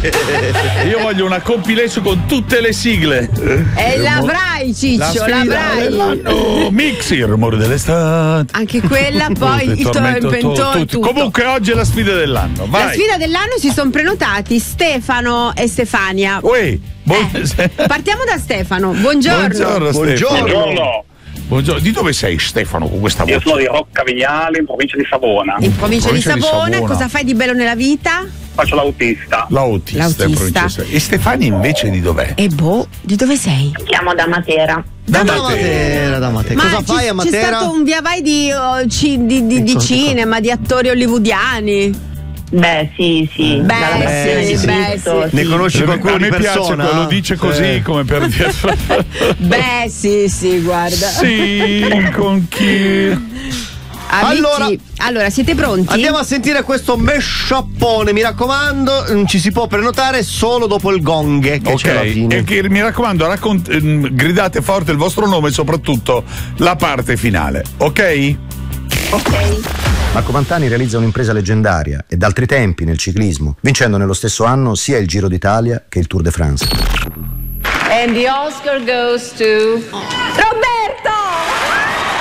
Io voglio una compilation con tutte le sigle. E l'avrai, Ciccio, l'avrai. Mixi, il rumore dell'estate. Anche quella, poi il tormentone. Comunque oggi è la sfida dell'anno. Vai. La sfida dell'anno si sono prenotati Stefano e Stefania. Partiamo da Stefano. Buongiorno. Buongiorno. Buongiorno. Di dove sei, Stefano, con questa voce? Io sono di Roccavignale, in provincia di Savona. In provincia di Savona, cosa fai di bello nella vita? Faccio l'autista. L'autista. E Stefania invece di dov'è? Di dove sei? Chiamo da Matera. Da Matera. Ma cosa fai a Matera? C'è stato un via vai di cinema, di attori hollywoodiani. Beh, sì. Ne conosci qualcuno di persona? A me piace quello, dice così come per dire. Beh, sì, guarda. Sì, con chi? Allora, siete pronti? Andiamo a sentire questo mesciappone, mi raccomando, ci si può prenotare solo dopo il gong che c'è alla fine. E che, mi raccomando, gridate forte il vostro nome e soprattutto la parte finale, ok? Marco Pantani realizza un'impresa leggendaria e d'altri tempi nel ciclismo, vincendo nello stesso anno sia il Giro d'Italia che il Tour de France. And the Oscar goes to Roberto!